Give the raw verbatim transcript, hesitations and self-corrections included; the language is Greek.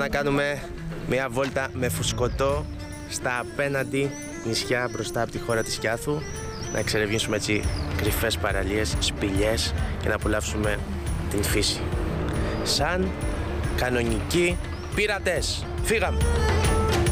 να κάνουμε μια βόλτα με φουσκωτό στα απέναντι νησιά μπροστά από τη χώρα της Κιάθου. Να εξερευνήσουμε έτσι κρυφές παραλίες, σπηλιές και να απολαύσουμε την φύση. Σαν κανονικοί πειρατές. Φύγαμε!